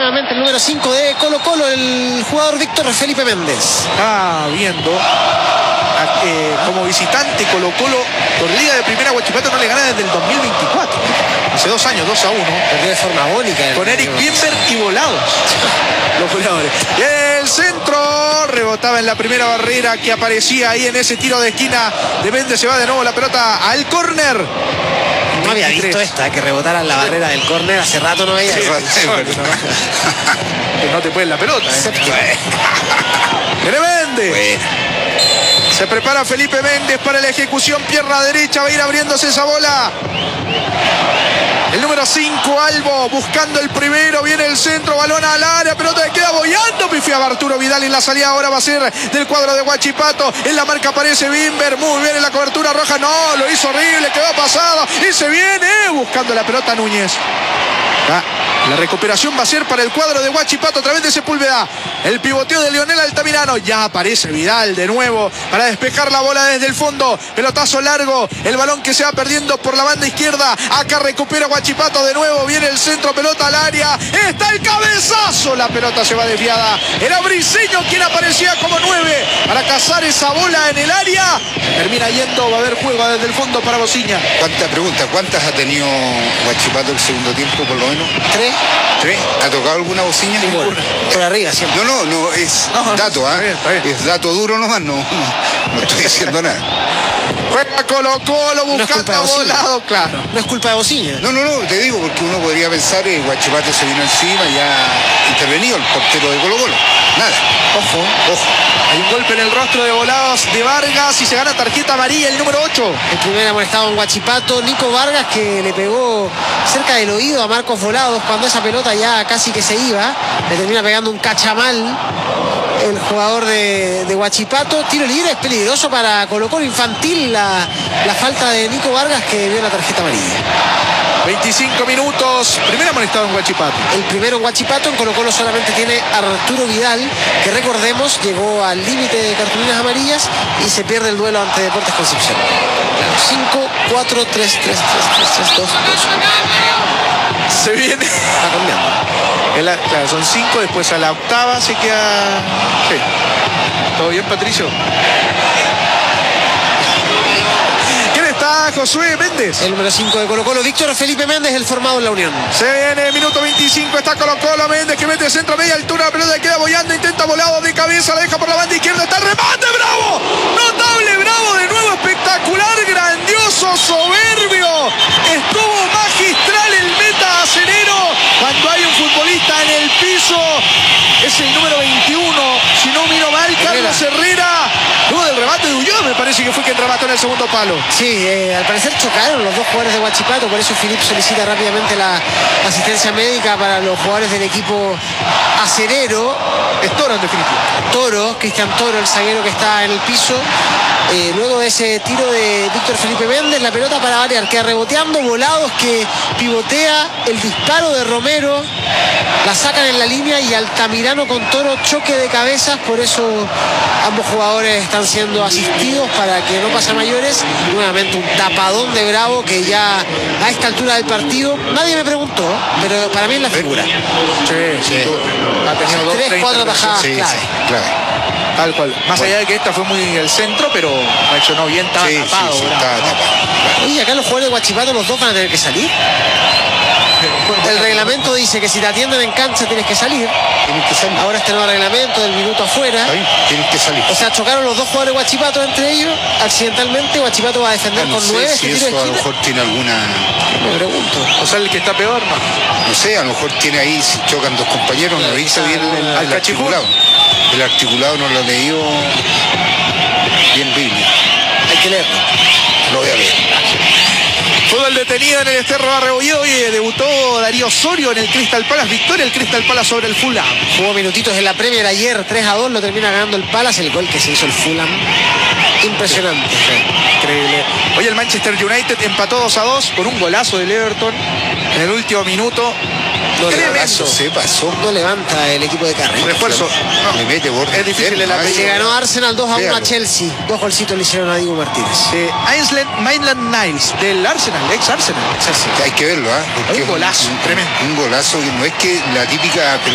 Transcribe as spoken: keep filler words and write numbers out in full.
nuevamente el número cinco de Colo Colo, el jugador Víctor Felipe Méndez. Ah, viendo. Eh, como visitante Colo Colo por Liga de Primera Huachipato no le gana desde el dos mil veinticuatro. Hace dos años, dos a uno. Perdió de forma agónica. Con Eric Bimber y Volados. Los goleadores. Y el centro rebotaba en la primera barrera que aparecía ahí en ese tiro de esquina de Méndez. Se va de nuevo la pelota al córner. No había visto esta, que rebotara en la barrera del córner. Hace rato no veía. Sí, sí, que no te pueden la pelota. ¿eh? Viene Méndez. Bueno. Se prepara Felipe Méndez para la ejecución, pierna derecha, va a ir abriéndose esa bola. El número cinco, Albo, buscando el primero, viene el centro, balón al área, pelota que queda boyando, pifiaba Arturo Vidal en la salida, ahora va a ser del cuadro de Huachipato, en la marca aparece Bimber, muy bien en la cobertura roja, no, lo hizo horrible, quedó pasado, y se viene, buscando la pelota Núñez. Ah, la recuperación va a ser para el cuadro de Huachipato a través de Sepúlveda. El pivoteo de Leonel Altamirano. Ya aparece Vidal de nuevo para despejar la bola desde el fondo. Pelotazo largo. El balón que se va perdiendo por la banda izquierda. Acá recupera Huachipato de nuevo. Viene el centro, pelota al área. Está el cabezazo. La pelota se va desviada. Era Briseño quien aparecía como nueve para cazar esa bola en el área. Termina yendo. Va a haber juego desde el fondo para Bociña. ¿Cuántas preguntas? ¿Cuántas ha tenido Huachipato el segundo tiempo por lo menos? Tres. ¿Tres? ¿Ha tocado alguna Bociña? Ninguna. Por arriba siempre. No, no, no, es no, dato, ¿ah? ¿eh? Es dato duro nomás, no, no, no estoy diciendo nada. Juega Colo Colo buscando no volado, claro. No es culpa de Bociña. No, no, no, te digo porque uno podría pensar que Huachipato se vino encima y ha intervenido el portero de Colo Colo. Nada. Ojo, ojo. Hay un golpe en el rostro de Volados de Vargas y se gana tarjeta amarilla el número ocho. El primer amonestado en Huachipato, Nico Vargas, que le pegó cerca del oído a Marcos Volados cuando esa pelota ya casi que se iba. Le termina pegando un cachamal el jugador de, de Huachipato. Tiro libre, es peligroso para Colo Colo, infantil la, la falta de Nico Vargas, que vio la tarjeta amarilla. veinticinco minutos, primer amonestado en Huachipato. El primero en Huachipato, en Colo Colo solamente tiene Arturo Vidal, que recordemos llegó al límite de cartulinas amarillas y se pierde el duelo ante Deportes Concepción. cinco, cuatro, tres, tres, tres, tres, tres, dos, dos. Se viene. Está cambiando. La, claro, son cinco, después a la octava se queda. Sí. ¿Todo bien, Patricio? Josué Méndez. El número cinco de Colo Colo, Víctor Felipe Méndez, el formado en la Unión. Se viene, minuto veinticinco, está Colo Colo, Méndez que mete centro a media altura, pero le queda boyando, intenta volado de cabeza, la deja por la banda izquierda, está el remate, ¡bravo! Notable, Bravo, de nuevo, espectacular, grandioso, soberbio. Estuvo magistral el meta acenero. Cuando hay un futbolista en el piso, es el número veintiuno, si no miro mal, Carlos Herrera. Luego del remate de Ulloa, me parece que fue quien remató en el segundo palo. Sí, eh, al parecer chocaron los dos jugadores de Huachipato, por eso Filip solicita rápidamente la asistencia médica para los jugadores del equipo acerero. Es Toro en definitiva. Toro, Cristian Toro, el zaguero que está en el piso. Eh, luego de ese tiro de Víctor Felipe Méndez, la pelota para variar, queda reboteando, Volados que pivotea, el disparo de Romero, la sacan en la línea y Altamirano con Toro, choque de cabezas, por eso ambos jugadores están siendo asistidos para que no pase a mayores. Y nuevamente un tapadón de Bravo que ya a esta altura del partido, nadie me preguntó, pero para mí es la figura. Sí, sí. Ha tenido dos, tres, cuatro tajadas sí, clave. Sí, clave. Tal cual. Más allá de que esta fue muy el centro, pero reaccionó bien, estaba sí, tapado. Sí, sí, Bravo, estaba ¿no? tapado. Claro. Oye, acá los jugadores de Huachipato, los dos van a tener que salir. El reglamento dice que si te atienden en cancha tienes que salir. Tienes que salir. Ahora este nuevo reglamento del minuto afuera. Ahí, tienes que salir. O sea, chocaron los dos jugadores de Huachipato entre ellos. Accidentalmente, Huachipato va a defender Ah, no con sé nueve. si Este tiro eso de a lo esquina. mejor tiene alguna... Me pregunto. O sea, el que está peor, no. No sé, a lo mejor tiene ahí, si chocan dos compañeros, no avisa bien el, Al el cachipún. articulado. El articulado no lo he leído bien Biblia. Hay que leerlo. Lo voy a leer. Fútbol detenido en el Esterro Arrebolledo. Hoy debutó Darío Osorio en el Crystal Palace. Victoria el Crystal Palace sobre el Fulham. Jugó minutitos en la Premier ayer, tres a dos, lo termina ganando el Palace. El gol que se hizo el Fulham, impresionante. Increíble. Hoy el Manchester United empató dos a dos con un golazo del Everton en el último minuto. No, Tremendo. Se pasó. No levanta el equipo de Carrick. Refuerzo. Le mete borde. Es difícil el apellido. Le ganó Arsenal dos a uno a Véalo. Chelsea. Dos golcitos le hicieron a Diego Martínez. Eh, Ainsland Maitland Niles del Arsenal, ex Arsenal. Hay que verlo, ¿ah? Un golazo, un, tremendo. Un golazo que no es que la típica